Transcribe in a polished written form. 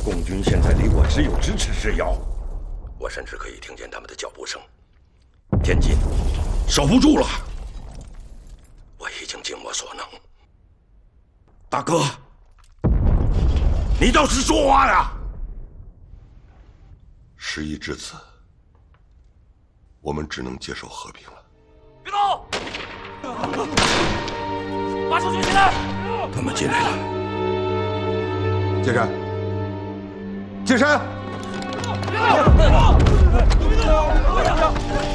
共军现在离我只有咫尺之遥，我甚至可以听见他们的脚步声。天津守不住了，我已经尽我所能。大哥，你倒是说话呀！ 事已至此，我们只能接受和平了。 别动！把手举起来！ 他们进来了。 剑山，剑山！ 别动！别动！